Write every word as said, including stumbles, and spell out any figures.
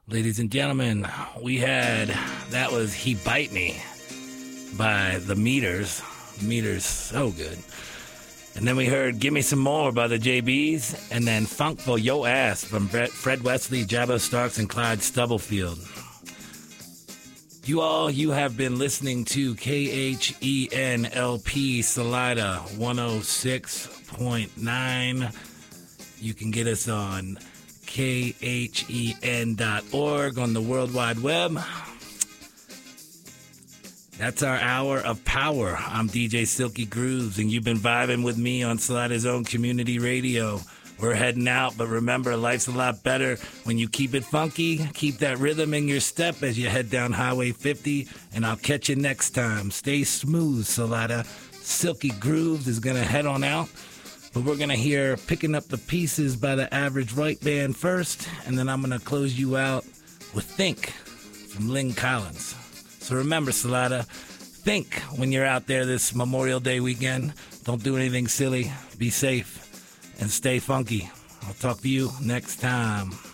Ladies and gentlemen, we had, that was He Bite Me by The Meters. Meters, so good. And then we heard Give Me Some More by the J Bs, and then Funk for Yo Ass from Fred Wesley, Jabba Starks, and Clyde Stubblefield. You all, you have been listening to K H E N L P Salida one oh six point nine. You can get us on K H E N dot org on the World Wide Web. That's our hour of power. I'm D J Silky Grooves, and you've been vibing with me on Salida's own community radio. We're heading out, but remember, life's a lot better when you keep it funky. Keep that rhythm in your step as you head down Highway fifty, and I'll catch you next time. Stay smooth, Salida. Silky Grooves is going to head on out. But we're going to hear Picking Up the Pieces by the Average Right Band first, and then I'm going to close you out with Think from Lynn Collins. So remember, Salida, think when you're out there this Memorial Day weekend. Don't do anything silly. Be safe and stay funky. I'll talk to you next time.